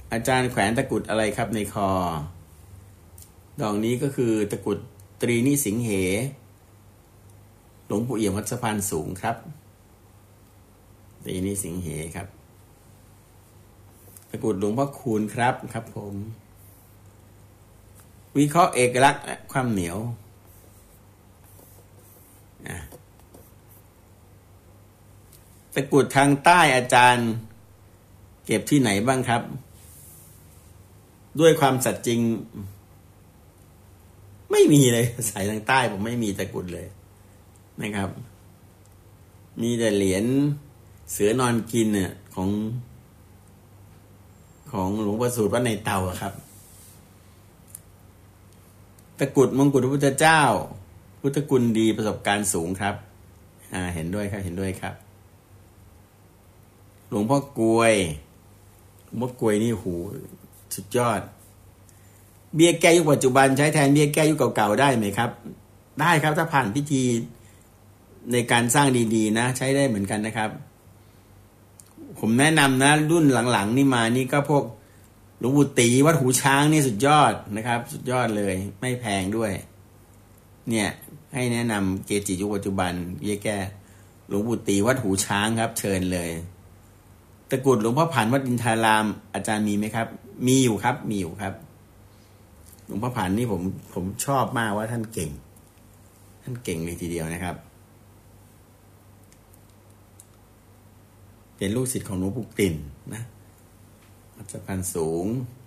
อาจารย์แขวนตะกรุดอะไรครับในคอดอกนี้ก็คือตะกรุดตรีนิสิงเหหลวงปู่เอี่ยมวัดสะพานสูงครับตรีนิสิงเหครับตะกรุดหลวงพ่อคูณครับครับผมวิเคราะห์เอกลักษณ์และความเหนียวตะกรุดทางใต้อาจารย์เก็บที่ไหนบ้างครับด้วยความสัตย์จริงไม่มีเลยสายทางใต้ผมไม่มีตะกรุดเลยนะครับมีแต่เหรียญเสือนอนกินเนี่ยของหลวงประสูติวัดในเตาครับตะกรุดมงกุฎพระพุทธเจ้าพุทธคุณดีประสบการณ์สูงครับเห็นด้วยครับเห็นด้วยครับหลวงพ่อกลวยนี่หูสุดยอดเบี้ยแก้ยุคปัจจุบันใช้แทนเบี้ยแก้ยุคเก่าๆได้ไหมครับได้ครับถ้าผ่านพิธีในการสร้างดีๆนะใช้ได้เหมือนกันนะครับผมแนะนำนะรุ่นหลังๆนี่มานี่ก็พวกหลวงปู่ตีวัดหูช้างนี่สุดยอดนะครับสุดยอดเลยไม่แพงด้วยเนี่ยให้แนะนำเกจิยุคปัจจุบันเบี้ยแก้หลวงปู่ตีวัดหูช้างครับเชิญเลยตะกรุดหลวงพ่อผันวัดอินทารามอาจารย์มีไหมครับมีอยู่ครับหลวงพ่อผันนี่ผมชอบมากว่าท่านเก่งเลยทีเดียวนะครับเป็นลูกศิษย์ของหลวงปู่ติ่นนะวัดสะพานสูง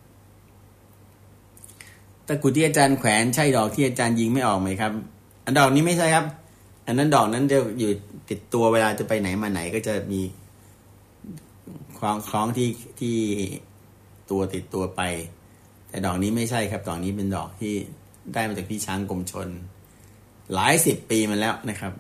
ตะกรุดที่อาจารย์แขวนใช่ดอกที่อาจารย์ยิงไม่ออกไหมครับอันดอกนี้ไม่ใช่ครับอันนั้นดอกนั้นจะอยู่ติดตัวเวลาจะไปไหนมาไหนก็จะมีคล้องที่ตัวติดตัวไปแต่ดอกนี้ไม่ใช่ครับดอกนี้เป็นดอกที่ได้มาจากพี่ช้างกรมชนหลาย10 ปีมาแล้วนะครับ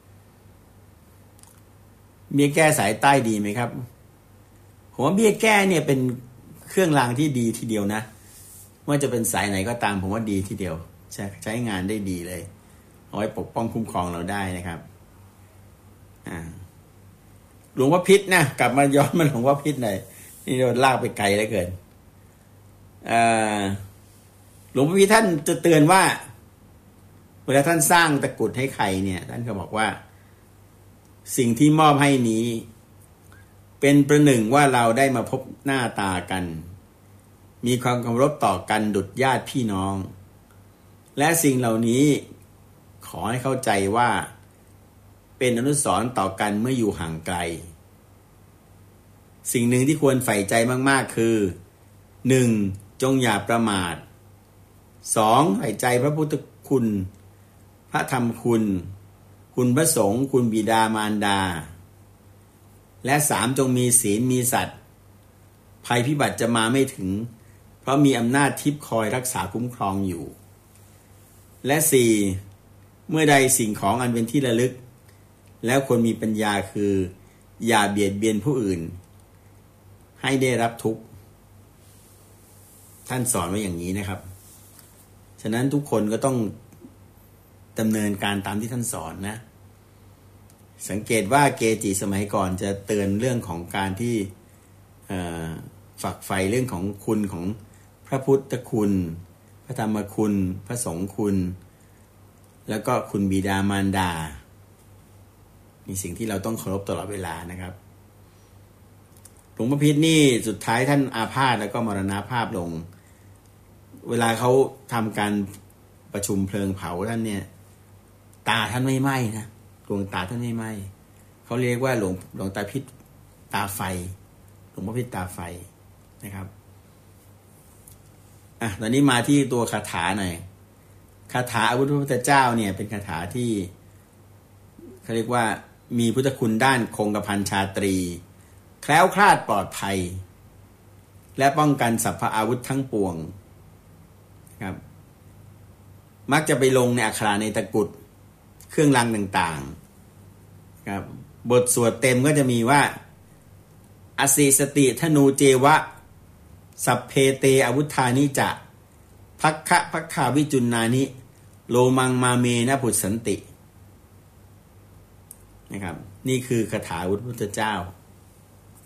เบี้ยแก้สายใต้ดีไหมครับผมว่าเบี้ยแก้เนี่ยเป็นเครื่องรางที่ดีทีเดียวนะว่าจะเป็นสายไหนก็ตามผมว่าดีทีเดียวใช้งานได้ดีเลยเอาไว้ปกป้องคุ้มครองเราได้นะครับหลวงพ่อพิษนะกลับมาย้อนมาหลวงพ่อพิษหน่อยนี่โดนลากไปไกลแล้วเกินหลวงพ่อพิษท่านจะเตือนว่าเวลาท่านสร้างตะกรุดให้ใครเนี่ยท่านก็บอกว่าสิ่งที่มอบให้นี้เป็นประหนึ่งว่าเราได้มาพบหน้าตากันมีความเคารพต่อกันดุจญาติพี่น้องและสิ่งเหล่านี้ขอให้เข้าใจว่าเป็นอนุสรณ์ต่อกันเมื่ออยู่ห่างไกลสิ่งหนึ่งที่ควรใฝ่ใจมากๆคือ 1. จงอย่าประมาท 2. ใฝ่ใจพระพุทธคุณพระธรรมคุณคุณพระสงฆ์คุณบิดามารดาและ 3. จงมีศีลมีสัตย์ภัยพิบัติจะมาไม่ถึงเพราะมีอำนาจทิพย์คอยรักษาคุ้มครองอยู่และ 4. เมื่อใดสิ่งของอันเป็นที่ระลึกแล้วควรมีปัญญาคืออย่าเบียดเบียนผู้อื่นให้ได้รับทุกข์ท่านสอนไว้อย่างนี้นะครับฉะนั้นทุกคนก็ต้องดำเนินการตามที่ท่านสอนนะสังเกตว่าเกจิสมัยก่อนจะเตือนเรื่องของการที่ฝักใฝ่เรื่องของคุณของพระพุทธคุณพระธรรมคุณพระสงฆ์คุณแล้วก็คุณบิดามารดามีสิ่งที่เราต้องเคารพตลอดเวลานะครับหลวงพ่อพิษนี่สุดท้ายท่านอาพาธแล้วก็มรณภาพลงเวลาเขาทำการประชุมเพลิงเผาท่านเนี่ยตาท่านไม่ไหม้นะดวงตาท่านไม่ไหม้เขาเรียกว่าหลวงตาพิษตาไฟหลวงพ่อพิษตาไฟนะครับตอนนี้มาที่ตัวคาถาหน่อยคาถาอาวุธพระพุทธเจ้าเนี่ยเป็นคาถาที่เขาเรียกว่ามีพุทธคุณด้านคงกระพันชาตรีแคล้วคลาดปลอดภัยและป้องกันสรรพอาวุธทั้งปวงครับมักจะไปลงในอักขระในตะกรุดเครื่องรางต่างๆครับบทสวดเต็มก็จะมีว่าอสิสติธนูเจวะสัพเพเตอาวุธานิจะภัคคาวิจุนนานิโลมังมาเมนะพุทธสันตินะครับนี่คือคาถาอาวุธพุทธเจ้า